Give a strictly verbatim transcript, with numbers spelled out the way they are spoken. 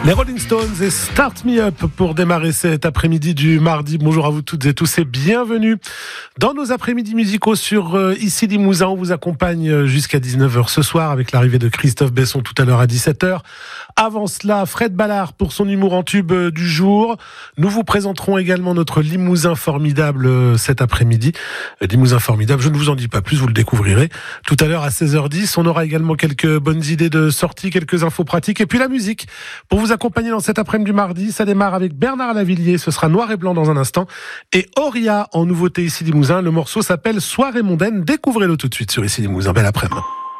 Les Rolling Stones et Start Me Up pour démarrer cet après-midi du mardi. Bonjour à vous toutes et tous et bienvenue dans nos après-midi musicaux sur euh, Ici Limousin. On vous accompagne jusqu'à dix-neuf heures ce soir avec l'arrivée de Christophe Besson tout à l'heure à dix-sept heures. Avant cela, Fred Ballard pour son humour en tube du jour. Nous vous présenterons également notre Limousin formidable cet après-midi. Limousin formidable, je ne vous en dis pas plus, vous le découvrirez tout à l'heure à seize heures dix. On aura également quelques bonnes idées de sortie, quelques infos pratiques et puis la musique pour vous accompagner dans cet après-midi du mardi. Ça démarre avec Bernard Lavilliers, ce sera Noir et Blanc dans un instant. Et Auria en nouveauté Ici Limousin, le morceau s'appelle Soirée mondaine. Découvrez-le tout de suite sur Ici Limousin. Belle après-midi.